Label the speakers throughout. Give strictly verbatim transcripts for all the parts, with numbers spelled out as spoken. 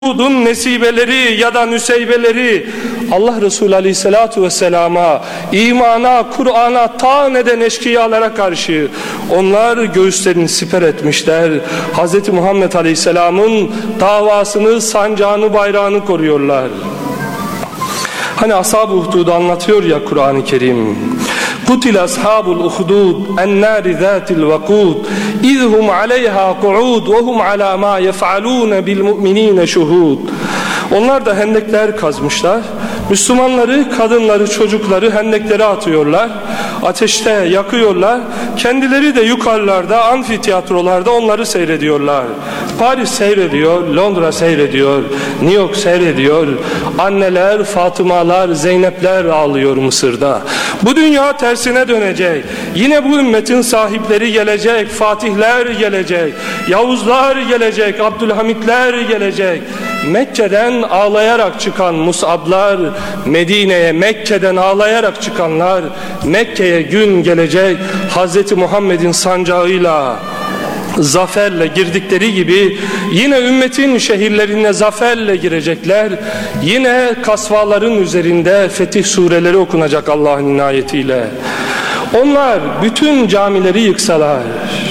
Speaker 1: Hud'un nesibeleri ya da nüseybeleri Allah Resulü Aleyhisselatü Vesselam'a, imana, Kur'an'a taan eden eşkıyalara karşı onlar göğüslerini siper etmişler. Hz. Muhammed Aleyhisselam'ın davasını, sancağını, bayrağını koruyorlar. Hani Ashab-ı Uhdud'u anlatıyor ya Kur'an-ı Kerim. Kutil ashabul uhdud ennâri zâtil vakûd izhum aleyhâ ku'ud ve hum alâ mâ yef'alûne bil mu'minîne şuhûd. Onlar da hendekler kazmışlar. Müslümanları, kadınları, çocukları hendeklere atıyorlar. Ateşte yakıyorlar. Kendileri de yukarılarda, amfiteyatrolarda onları seyrediyorlar. Paris seyrediyor, Londra seyrediyor, New York seyrediyor. Anneler, Fatımalar, Zeynepler ağlıyor Mısır'da. Bu dünya tersine dönecek. Yine bu ümmetin sahipleri gelecek, Fatihler gelecek, Yavuzlar gelecek, Abdülhamitler gelecek. Mekke'den ağlayarak çıkan Mus'ablar, Medine'ye Mekke'den ağlayarak çıkanlar, Mekke'ye gün gelecek Hz. Muhammed'in sancağıyla, zaferle girdikleri gibi yine ümmetin şehirlerine zaferle girecekler. Yine kasvaların üzerinde fetih sureleri okunacak Allah'ın inayetiyle. Onlar bütün camileri yıksalar,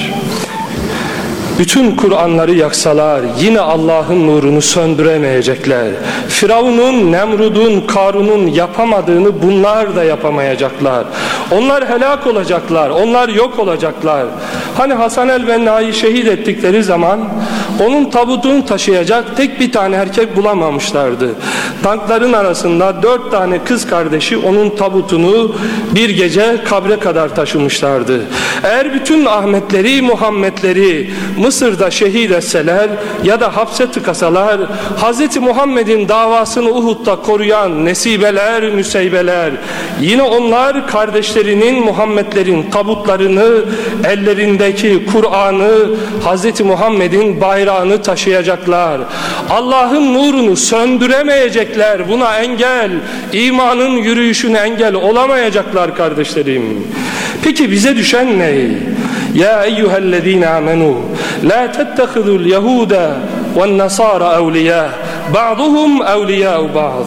Speaker 1: bütün Kur'anları yaksalar yine Allah'ın nurunu söndüremeyecekler. Firavun'un, Nemrud'un, Karun'un yapamadığını bunlar da yapamayacaklar. Onlar helak olacaklar, onlar yok olacaklar. Hani Hasan el-Benna'yı şehit ettikleri zaman onun tabutunu taşıyacak tek bir tane erkek bulamamışlardı. Tankların arasında dört tane kız kardeşi onun tabutunu bir gece kabre kadar taşımışlardı. Eğer bütün Ahmetleri, Muhammedleri Mısır'da şehit etseler ya da hapse tıkasalar, Hz. Muhammed'in davasını Uhud'da koruyan nesibeler, nüseybeler, yine onlar kardeşlerinin, Muhammedlerin tabutlarını, ellerindeki Kur'an'ı, Hz. Muhammed'in bayrağını taşıyacaklar. Allah'ın nurunu söndüremeyecekler. Buna engel, imanın yürüyüşüne engel olamayacaklar kardeşlerim. Peki bize düşen ne? Ya eyyühellezine amenu la tettehidul yehuda ve nasara evliya ba'duhum evliya'u ba'd.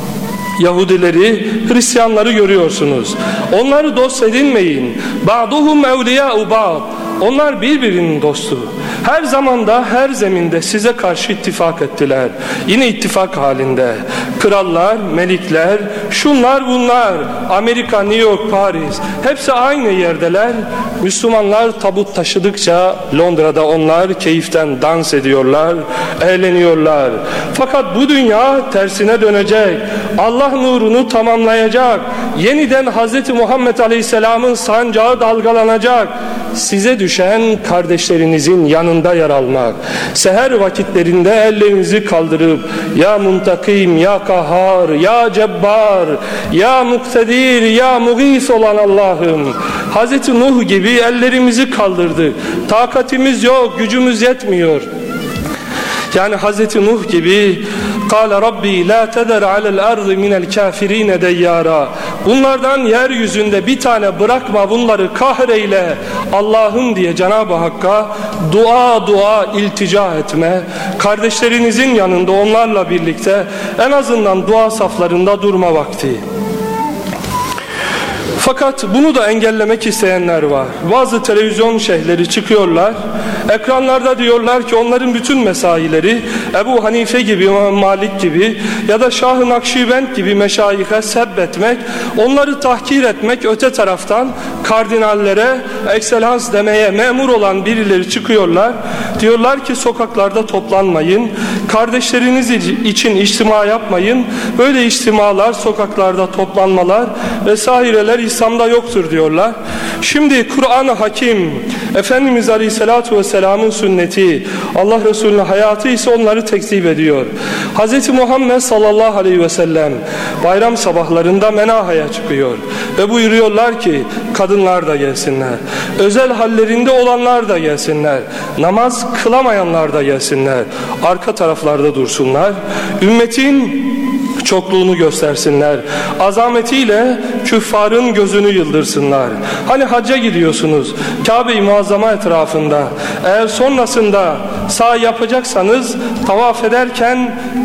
Speaker 1: Yahudileri, Hristiyanları görüyorsunuz. Onları dost edinmeyin. Ba'duhum evliya'u ba'd. Onlar birbirinin dostu. Her zamanda, her zeminde size karşı ittifak ettiler. Yine ittifak halinde. Krallar, melikler, şunlar bunlar, Amerika, New York, Paris, hepsi aynı yerdeler. Müslümanlar tabut taşıdıkça Londra'da onlar keyiften dans ediyorlar, eğleniyorlar. Fakat bu dünya tersine dönecek. Allah nurunu tamamlayacak. Yeniden Hz. Muhammed Aleyhisselam'ın sancağı dalgalanacak. Size düşen kardeşlerinizin yanında yer almak. Seher vakitlerinde ellerinizi kaldırıp ya muntakim, ya kahhar, ya cebbar, ya muktedir, ya mugis olan Allah'ım. Hz. Nuh gibi ellerimizi kaldırdık. Takatimiz yok, gücümüz yetmiyor. Yani Hz. Nuh gibi "Kâle Rabbi la teder alel ardı minel kafirine deyyara." Bunlardan yeryüzünde bir tane bırakma, bunları kahreyle Allah'ım diye Cenab-ı Hakk'a dua dua iltica etme. Kardeşlerinizin yanında onlarla birlikte en azından dua saflarında durma vakti. Fakat bunu da engellemek isteyenler var. Bazı televizyon şeyhleri çıkıyorlar. Ekranlarda diyorlar ki onların bütün mesaileri Ebu Hanife gibi, Malik gibi ya da Şah-ı Nakşibend gibi meşayihe sebbetmek, onları tahkir etmek, öte taraftan kardinallere ekselans demeye memur olan birileri çıkıyorlar. Diyorlar ki sokaklarda toplanmayın, kardeşleriniz için içtima yapmayın. Böyle içtimalar, sokaklarda toplanmalar vesaireler İslam'da yoktur diyorlar. Şimdi Kur'an-ı Hakim, Efendimiz Aleyhisselatü Vesselam'ın sünneti, Allah Resulü'nün hayatı ise onları tekzip ediyor. Hz. Muhammed sallallahu aleyhi ve sellem bayram sabahlarında menahaya çıkıyor ve buyuruyorlar ki kadınlar da gelsinler, özel hallerinde olanlar da gelsinler, namaz kılamayanlar da gelsinler, arka taraflarda dursunlar. Ümmetin çokluğunu göstersinler. Azametiyle küffarın gözünü yıldırsınlar. Hani hacca gidiyorsunuz, Kabe-i Muazzama etrafında. Eğer sonrasında sağ yapacaksanız tavaf ederken